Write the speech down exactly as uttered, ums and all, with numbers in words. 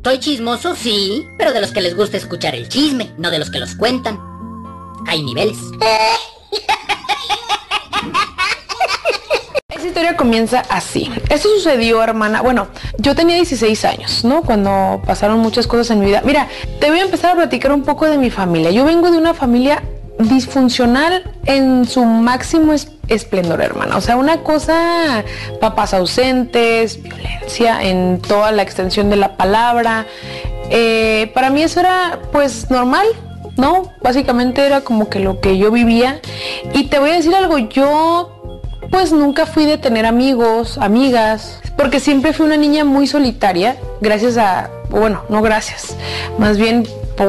Soy chismoso, sí, pero de los que les gusta escuchar el chisme, no de los que los cuentan. Hay niveles. Esta historia comienza así. Esto sucedió, hermana, bueno, yo tenía dieciséis años, ¿no? Cuando pasaron muchas cosas en mi vida. Mira, te voy a empezar a platicar un poco de mi familia. Yo vengo de una familia disfuncional en su máximo es esplendor, hermana. O sea, una cosa, papás ausentes, violencia en toda la extensión de la palabra. Eh, para mí eso era, pues, normal, ¿no? Básicamente era como que lo que yo vivía. Y te voy a decir algo, yo pues nunca fui de tener amigos, amigas, porque siempre fui una niña muy solitaria, gracias a, bueno, no gracias, más bien